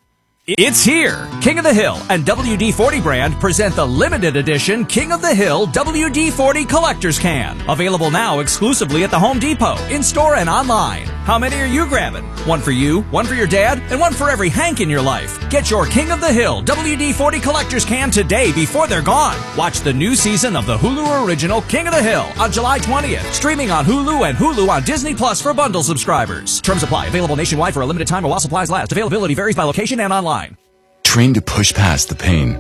It's here. King of the Hill and W D forty brand present the limited edition King of the Hill W D forty Collector's Can. Available now exclusively at the Home Depot, in-store and online. How many are you grabbing? One for you, one for your dad, and one for every Hank in your life. Get your King of the Hill W D forty Collector's Can today before they're gone. Watch the new season of the Hulu original King of the Hill on July twentieth. Streaming on Hulu and Hulu on Disney Plus for bundle subscribers. Terms apply. Available nationwide for a limited time or while supplies last. Availability varies by location and online. Train to push past the pain.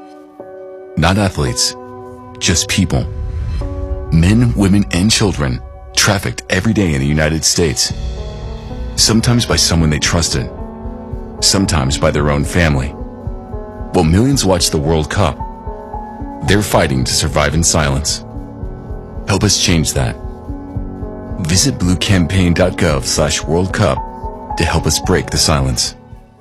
Not athletes, just people. Men, women, and children trafficked every day in the United States. Sometimes by someone they trusted, sometimes by their own family. While millions watch the World Cup, they're fighting to survive in silence. Help us change that. Visit bluecampaign.gov slash World Cup to help us break the silence.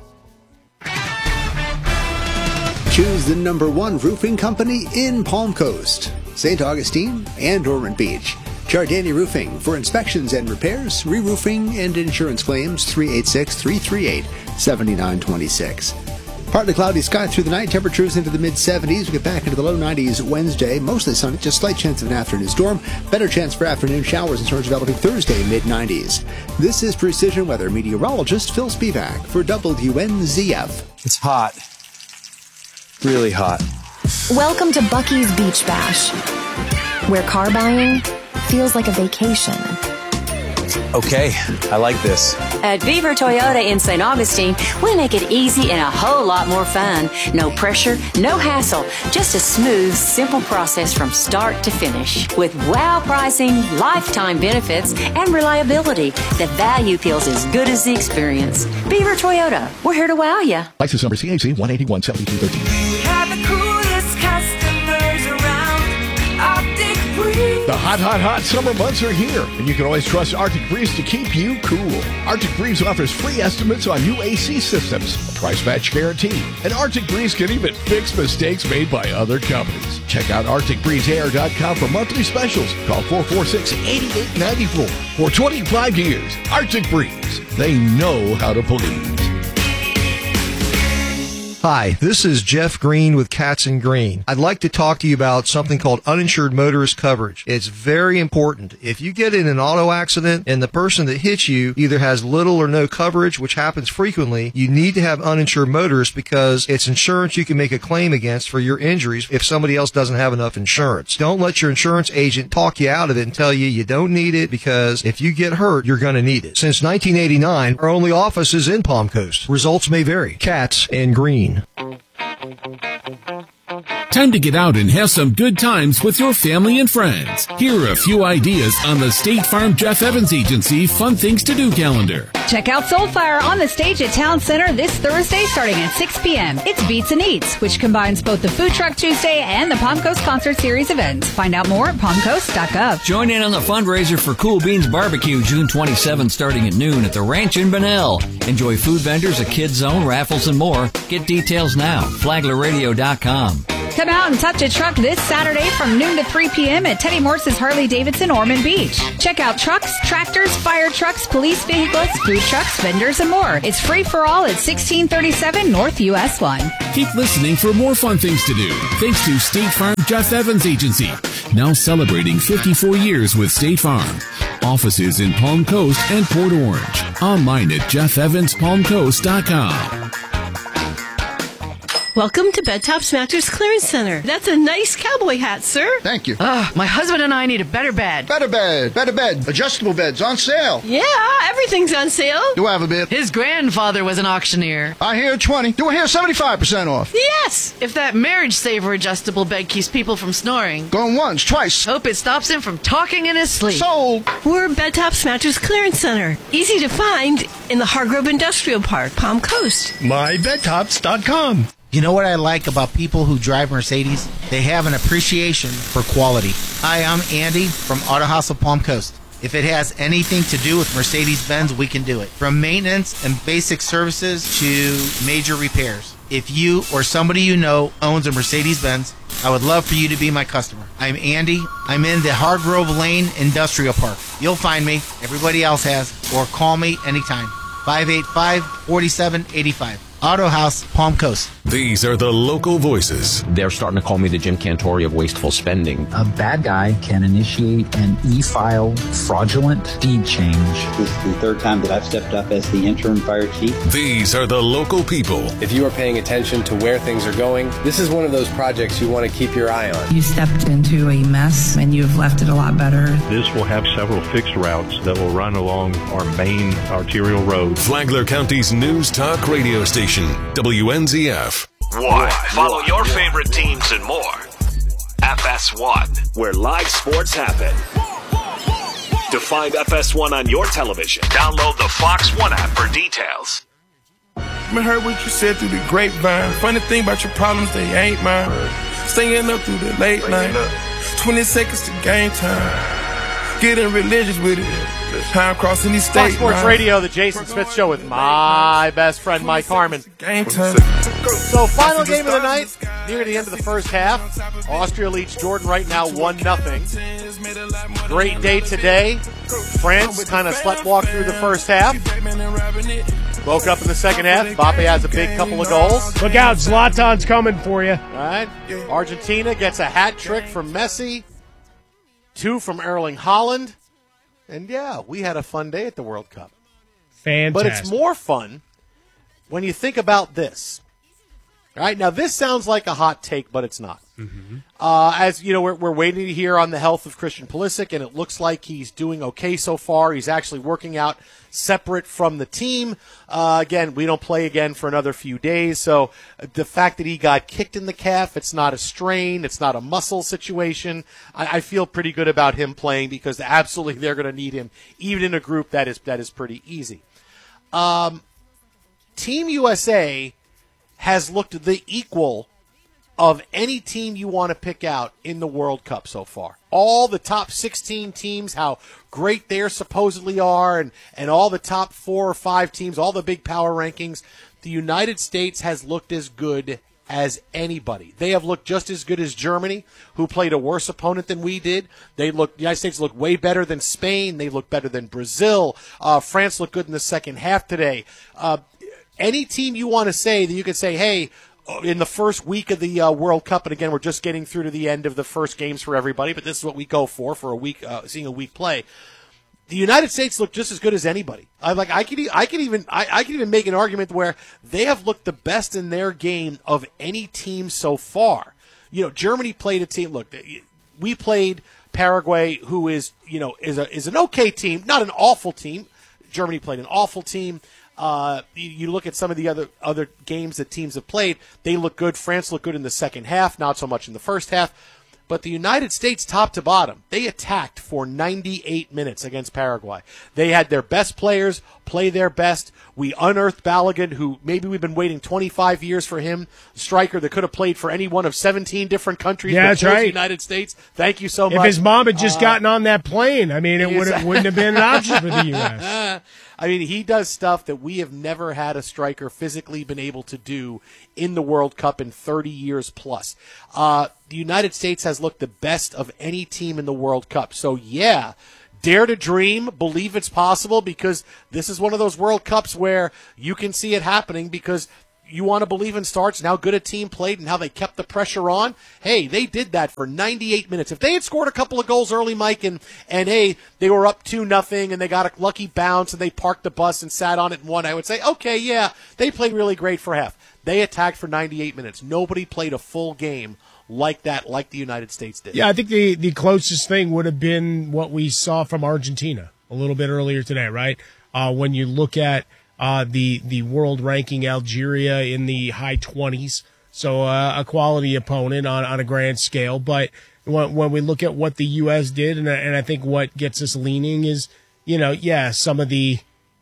Choose the number one roofing company in Palm Coast, Saint Augustine, and Ormond Beach. Giardini Roofing for inspections and repairs, re-roofing, and insurance claims. Three eight six, three three eight, seven nine two six. Partly cloudy sky through the night. Temperatures into the mid seventies. We get back into the low nineties Wednesday. Mostly sunny, just slight chance of an afternoon storm. Better chance for afternoon showers and storms developing Thursday, mid nineties. This is Precision Weather meteorologist Phil Spivak for W N Z F. It's hot. Really hot. Welcome to Bucky's Beach Bash, where car buying feels like a vacation. Okay, I like this. At Beaver Toyota in Saint Augustine, we make it easy and a whole lot more fun. No pressure, no hassle, just a smooth, simple process from start to finish. With wow pricing, lifetime benefits, and reliability, the value feels as good as the experience. Beaver Toyota, we're here to wow you. License number C A C one eighty-one seventy-two thirteen. We have the coolest customers around. Arctic Breeze. The hot, hot, hot summer months are here, and you can always trust Arctic Breeze to keep you cool. Arctic Breeze offers free estimates on new A C systems, a price match guarantee, and Arctic Breeze can even fix mistakes made by other companies. Check out arctic breeze air dot com for monthly specials. Call four four six, eight eight nine four. For twenty-five years, Arctic Breeze. They know how to please. Hi, this is Jeff Green with Cats and Green. I'd like to talk to you about something called uninsured motorist coverage. It's very important. If you get in an auto accident and the person that hits you either has little or no coverage, which happens frequently, you need to have uninsured motorist because it's insurance you can make a claim against for your injuries if somebody else doesn't have enough insurance. Don't let your insurance agent talk you out of it and tell you you don't need it, because if you get hurt, you're going to need it. Since nineteen eighty-nine, our only office is in Palm Coast. Results may vary. Cats and Green. Time to get out and have some good times with your family and friends. Here are a few ideas on the State Farm Jeff Evans Agency Fun Things to Do calendar. Check out Soulfire on the stage at Town Center this Thursday starting at six p.m. It's Beats and Eats, which combines both the Food Truck Tuesday and the Palm Coast Concert Series events. Find out more at palm coast dot gov. Join in on the fundraiser for Cool Beans Barbecue June twenty-seventh starting at noon at the Ranch in Bunnell. Enjoy food vendors, a kids zone, raffles, and more. Get details now. flagler radio dot com. Come out and touch a truck this Saturday from noon to three p.m. at Teddy Morse's Harley-Davidson Ormond Beach. Check out trucks, tractors, fire trucks, police vehicles, food trucks, vendors, and more. It's free for all at sixteen thirty-seven North U S one. Keep listening for more fun things to do. Thanks to State Farm Jeff Evans Agency. Now celebrating fifty-four years with State Farm. Offices in Palm Coast and Port Orange. Online at jeff evans palm coast dot com. Welcome to Bed Tops Mattress Clearance Center. That's a nice cowboy hat, sir. Thank you. Ah, my husband and I need a better bed. Better bed, better bed. Adjustable beds on sale. Yeah, everything's on sale. Do I have a bid? His grandfather was an auctioneer. I hear twenty. Do I hear seventy-five percent off? Yes, if that Marriage Saver adjustable bed keeps people from snoring. Going once, twice. Hope it stops him from talking in his sleep. Sold. We're Bed Tops Mattress Clearance Center. Easy to find in the Hargrove Industrial Park, Palm Coast. my bed tops dot com. You know what I like about people who drive Mercedes? They have an appreciation for quality. Hi, I'm Andy from Auto House of Palm Coast. If it has anything to do with Mercedes-Benz, we can do it. From maintenance and basic services to major repairs. If you or somebody you know owns a Mercedes-Benz, I would love for you to be my customer. I'm Andy. I'm in the Hargrove Lane Industrial Park. You'll find me. Everybody else has. Or call me anytime. five eight five, four seven eight five. Auto House, Palm Coast. These are the local voices. They're starting to call me the Jim Cantori of wasteful spending. A bad guy can initiate an e-file fraudulent deed change. This is the third time that I've stepped up as the interim fire chief. These are the local people. If you are paying attention to where things are going, this is one of those projects you want to keep your eye on. You stepped into a mess and you've left it a lot better. This will have several fixed routes that will run along our main arterial road. Flagler County's news talk radio station. W N Z F. Why? Follow your favorite teams and more. F S one, where live sports happen. To find F S one on your television, download the Fox One app for details. I heard what you said through the grapevine. Funny thing about your problems, they ain't mine. Staying up through the late night. twenty seconds to game time. Getting religious with it. Time crossing these Fox states. Sports Radio, the Jason Smith Show with my best friend Mike Harmon. Game time. So, final game of the night, near the end of the first half. Austria leads Jordan right now one nothing. Great day today. France kind of sleptwalked through the first half. Woke up in the second half. Mbappe has a big couple of goals. Look out, Zlatan's coming for you. All right. Argentina gets a hat trick from Messi. Two from Erling Haaland. And, yeah, we had a fun day at the World Cup. Fantastic. But it's more fun when you think about this. All right, now this sounds like a hot take, but it's not. Mm-hmm. Uh, as you know, we're, we're waiting to hear on the health of Christian Pulisic, and it looks like he's doing okay so far. He's actually working out separate from the team. Uh, again, we don't play again for another few days, so the fact that he got kicked in the calf, it's not a strain, it's not a muscle situation. I, I feel pretty good about him playing because absolutely they're going to need him, even in a group that is that is pretty easy. Um, Team U S A has looked the equal of any team you want to pick out in the World Cup so far. All the top sixteen teams, how great they supposedly are, and, and all the top four or five teams, all the big power rankings, the United States has looked as good as anybody. They have looked just as good as Germany, who played a worse opponent than we did. They look, the United States look way better than Spain. They look better than Brazil. Uh, France looked good in the second half today. Uh, any team you want to say that you could say, hey, in the first week of the uh, World Cup, and again, we're just getting through to the end of the first games for everybody, but this is what we go for, for a week, uh, seeing a week play. The United States look just as good as anybody. I like. I could. I could even. I, I could even make an argument where they have looked the best in their game of any team so far. You know, Germany played a team. Look, we played Paraguay, who is you know is a is an okay team, not an awful team. Germany played an awful team. Uh, you, you look at some of the other other games that teams have played. They look good. France looked good in the second half, not so much in the first half. But the United States, top to bottom, they attacked for ninety-eight minutes against Paraguay. They had their best players play their best. We unearthed Balogun, who maybe we've been waiting twenty-five years for him, a striker that could have played for any one of seventeen different countries. Yeah, that's right. The United States. Thank you so much. If his mom had just uh, gotten on that plane, I mean, it would wouldn't have been an option for the U S I mean, he does stuff that we have never had a striker physically been able to do in the World Cup in thirty years plus. Uh, the United States has looked the best of any team in the World Cup. So, yeah, dare to dream, believe it's possible, because this is one of those World Cups where you can see it happening because you want to believe in starts and how good a team played and how they kept the pressure on. Hey, they did that for ninety-eight minutes. If they had scored a couple of goals early, Mike, and, and hey, they were up two nothing and they got a lucky bounce and they parked the bus and sat on it and won, I would say, okay, yeah, they played really great for half. They attacked for ninety-eight minutes. Nobody played a full game like that, like the United States did. Yeah, I think the, the closest thing would have been what we saw from Argentina a little bit earlier today, right? Uh, when you look at Uh, the the world ranking Algeria in the high twenties, so uh, a quality opponent on, on a grand scale. But when, when we look at what the U S did, and, and I think what gets us leaning is, you know, yeah, some of the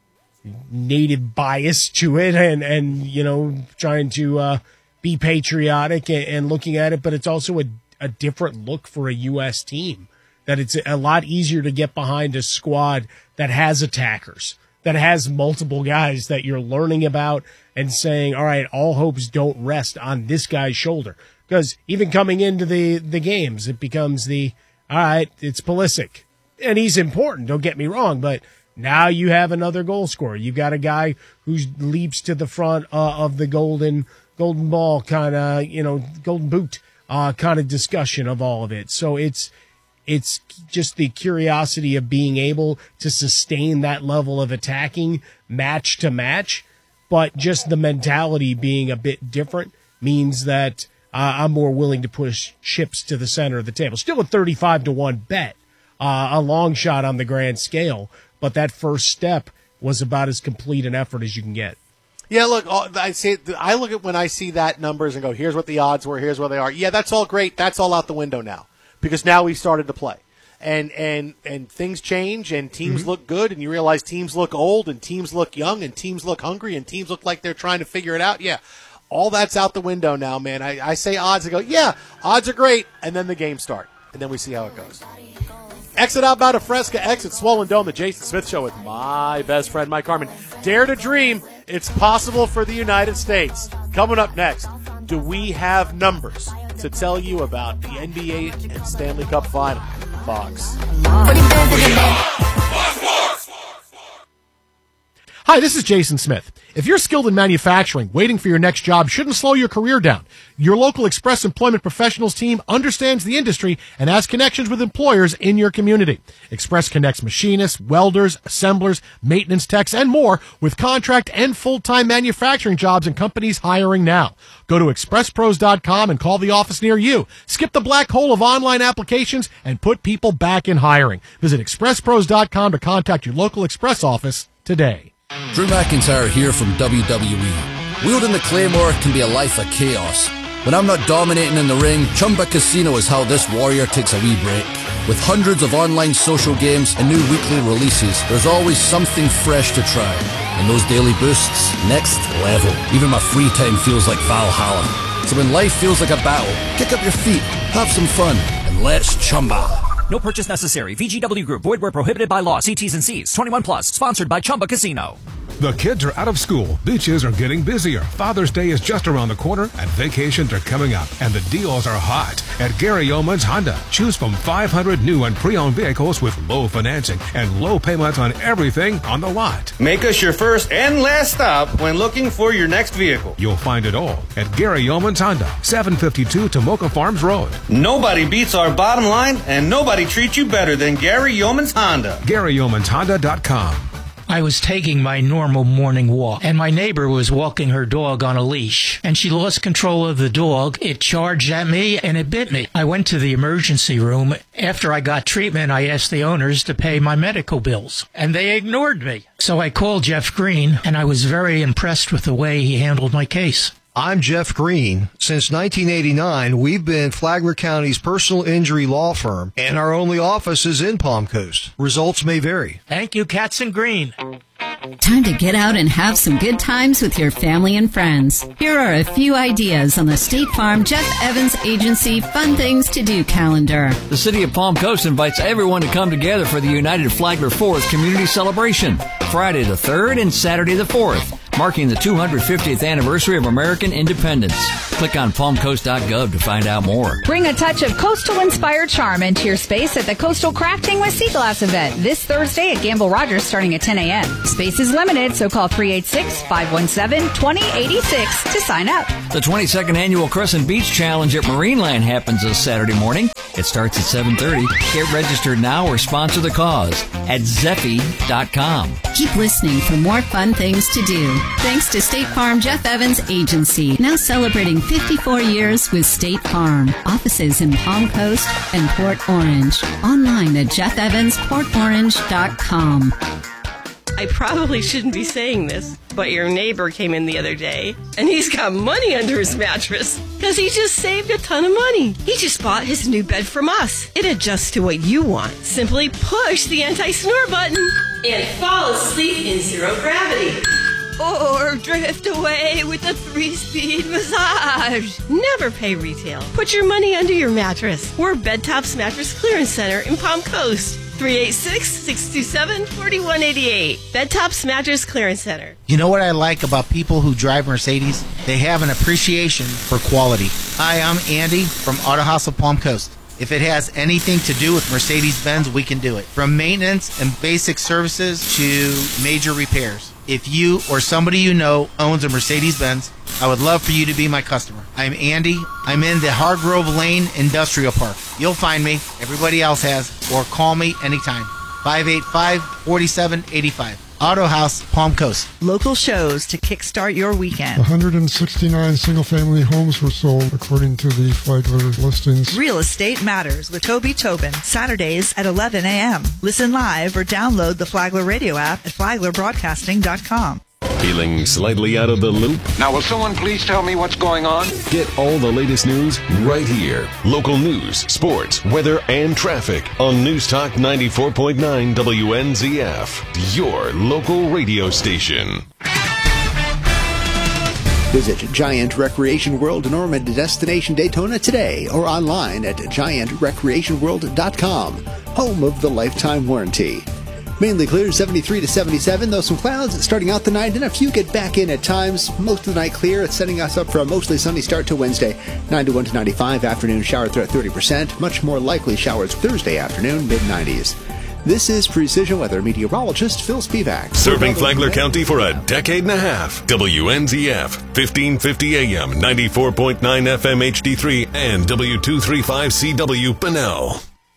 native bias to it, and and you know, trying to uh, be patriotic and, and looking at it, but it's also a a different look for a U S team. That it's a lot easier to get behind a squad that has attackers, that has multiple guys that you're learning about and saying, all right, all hopes don't rest on this guy's shoulder. Because even coming into the, the games, it becomes the, all right, it's Pulisic. And he's important, don't get me wrong, but now you have another goal scorer. You've got a guy who leaps to the front uh, of the golden golden ball kind of, you know, golden boot uh, kind of discussion of all of it. So it's It's just the curiosity of being able to sustain that level of attacking match to match, but just the mentality being a bit different means that uh, I'm more willing to push chips to the center of the table. Still a thirty-five to one bet, uh, a long shot on the grand scale, but that first step was about as complete an effort as you can get. Yeah, look, I say I look at when I see that numbers and go, here's what the odds were, here's where they are. Yeah, that's all great. That's all out the window now. Because now we've started to play. And and and things change, and teams mm-hmm. look good, and you realize teams look old, and teams look young, and teams look hungry, and teams look like they're trying to figure it out. Yeah, all that's out the window now, man. I, I say odds, I go, yeah, odds are great, and then the games start, and then we see how it goes. Exit Outbound of Fresca, exit Swollen Dome, the Jason Smith Show with my best friend, Mike Harmon. Dare to dream, it's possible for the United States. Coming up next, do we have numbers to tell you about the N B A and Stanley Cup Final? Box. Hi, this is Jason Smith. If you're skilled in manufacturing, waiting for your next job shouldn't slow your career down. Your local Express Employment Professionals team understands the industry and has connections with employers in your community. Express connects machinists, welders, assemblers, maintenance techs, and more with contract and full-time manufacturing jobs and companies hiring now. Go to express pros dot com and call the office near you. Skip the black hole of online applications and put people back in hiring. Visit express pros dot com to contact your local Express office today. Drew McIntyre here from W W E. Wielding the Claymore can be a life of chaos. When I'm not dominating in the ring, Chumba Casino is how this warrior takes a wee break. With hundreds of online social games and new weekly releases, there's always something fresh to try. And those daily boosts, next level. Even my free time feels like Valhalla. So when life feels like a battle, kick up your feet, have some fun, and let's Chumba. No purchase necessary. V G W Group. Void where prohibited by law. See T's and C's. twenty-one plus. Sponsored by Chumba Casino. The kids are out of school. Beaches are getting busier. Father's Day is just around the corner, and vacations are coming up. And the deals are hot at Gary Yeomans Honda. Choose from five hundred new and pre-owned vehicles with low financing and low payments on everything on the lot. Make us your first and last stop when looking for your next vehicle. You'll find it all at Gary Yeomans Honda, seven fifty-two Tomoka Farms Road. Nobody beats our bottom line, and nobody treats you better than Gary Yeomans Honda. Gary Yeomans Honda dot com. I was taking my normal morning walk, and my neighbor was walking her dog on a leash, and she lost control of the dog. It charged at me, and it bit me. I went to the emergency room. After I got treatment, I asked the owners to pay my medical bills, and they ignored me. So I called Jeff Green, and I was very impressed with the way he handled my case. I'm Jeff Green. Since nineteen eighty-nine, we've been Flagler County's personal injury law firm, and our only office is in Palm Coast. Results may vary. Thank you, Katz and Green. Time to get out and have some good times with your family and friends. Here are a few ideas on the State Farm Jeff Evans Agency Fun Things to Do calendar. The city of Palm Coast invites everyone to come together for the United Flagler fourth Community Celebration, Friday the third and Saturday the fourth, marking the two hundred fiftieth anniversary of American independence. Click on palm coast dot gov to find out more. Bring a touch of coastal-inspired charm into your space at the Coastal Crafting with Sea Glass event this Thursday at Gamble Rogers starting at ten a.m. Space is limited, so call three eight six, five one seven, two zero eight six to sign up. The twenty-second Annual Crescent Beach Challenge at Marineland happens this Saturday morning. It starts at seven thirty. Get registered now or sponsor the cause at zeffy dot com. Keep listening for more fun things to do. Thanks to State Farm Jeff Evans Agency, now celebrating fifty-four years with State Farm. Offices in Palm Coast and Port Orange. Online at jeff evans port orange dot com. I probably shouldn't be saying this, but your neighbor came in the other day, and he's got money under his mattress because he just saved a ton of money. He just bought his new bed from us. It adjusts to what you want. Simply push the anti-snore button and fall asleep in zero gravity. Or drift away with a three-speed massage. Never pay retail. Put your money under your mattress. We're Bedtops Mattress Clearance Center in Palm Coast. three eight six, six two seven, four one eight eight. Bedtops Mattress Clearance Center. You know what I like about people who drive Mercedes? They have an appreciation for quality. Hi, I'm Andy from Auto House of Palm Coast. If it has anything to do with Mercedes-Benz, we can do it. From maintenance and basic services to major repairs. If you or somebody you know owns a Mercedes-Benz, I would love for you to be my customer. I'm Andy. I'm in the Hargrove Lane Industrial Park. You'll find me. Everybody else has. Or call me anytime. five eight five, four seven eight five. Auto House, Palm Coast. Local shows to kickstart your weekend. one hundred sixty-nine single-family homes were sold, according to the Flagler listings. Real Estate Matters with Toby Tobin, Saturdays at eleven a.m. Listen live or download the Flagler radio app at flagler broadcasting dot com. Feeling slightly out of the loop? Now, will someone please tell me what's going on? Get all the latest news right here. Local news, sports, weather, and traffic on News Talk ninety-four point nine W N Z F, your local radio station. Visit Giant Recreation World Norman Destination Daytona today or online at giant recreation world dot com, home of the lifetime warranty. Mainly clear seventy-three to seventy-seven, though some clouds starting out the night and a few get back in at times. Most of the night clear. It's setting us up for a mostly sunny start to Wednesday. ninety-one to ninety-five, afternoon shower threat thirty percent. Much more likely showers Thursday afternoon, mid nineties. This is Precision Weather meteorologist Phil Spivak. Serving Flagler County for a decade and a half. W N Z F, fifteen fifty A M, ninety-four point nine F M H D three, and W two thirty-five C W Bunnell.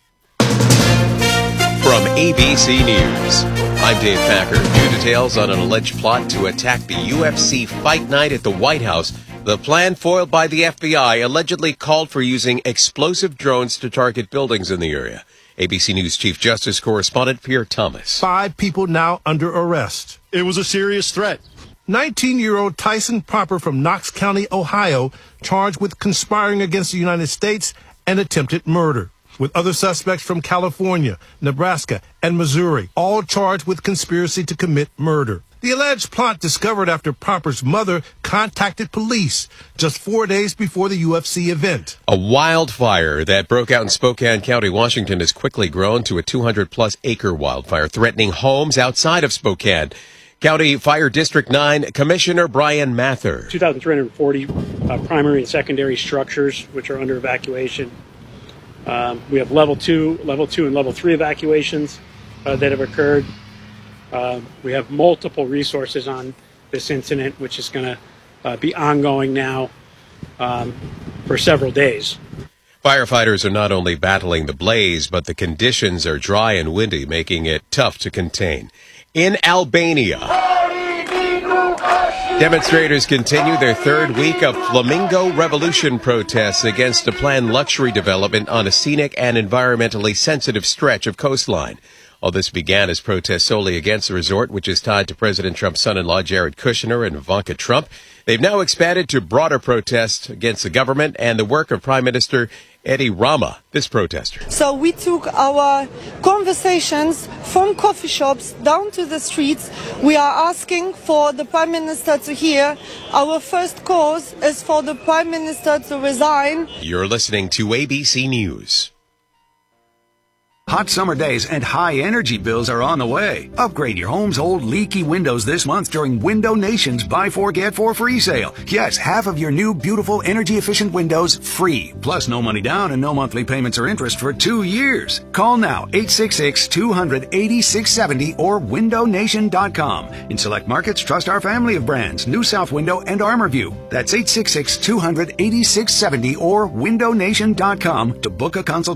From A B C News, I'm Dave Packer. New details on an alleged plot to attack the U F C fight night at the White House. The plan, foiled by the F B I, allegedly called for using explosive drones to target buildings in the area. A B C News Chief Justice Correspondent Pierre Thomas. Five people now under arrest. It was a serious threat. nineteen-year-old Tyson Popper from Knox County, Ohio, charged with conspiring against the United States and attempted murder, with other suspects from California, Nebraska, and Missouri, all charged with conspiracy to commit murder. The alleged plot discovered after Popper's mother contacted police just four days before the U F C event. A wildfire that broke out in Spokane County, Washington, has quickly grown to a two hundred plus acre wildfire threatening homes outside of Spokane. County Fire District nine Commissioner Brian Mather. two thousand three hundred forty uh, primary and secondary structures which are under evacuation. Um, we have level two, level two, and level three evacuations uh, that have occurred. Uh, we have multiple resources on this incident, which is going to uh, be ongoing now um, for several days. Firefighters are not only battling the blaze, but the conditions are dry and windy, making it tough to contain. In Albania, demonstrators continue their third week of Flamingo Revolution protests against a planned luxury development on a scenic and environmentally sensitive stretch of coastline. All this began as protests solely against the resort, which is tied to President Trump's son-in-law, Jared Kushner, and Ivanka Trump. They've now expanded to broader protests against the government and the work of Prime Minister Edi Rama, this protester. So we took our conversations from coffee shops down to the streets. We are asking for the Prime Minister to hear. Our first cause is for the Prime Minister to resign. You're listening to A B C News. Hot summer days and high energy bills are on the way. Upgrade your home's old leaky windows this month during Window Nation's Buy Four Get Four free sale. Yes, half of your new beautiful energy efficient windows free. Plus no money down and no monthly payments or interest for two years. Call now eight six six, two hundred, eighty-six seventy or window nation dot com. In select markets, trust our family of brands, New South Window and Armorview. That's eight six six, two hundred, eighty-six seventy or window nation dot com to book a consultation.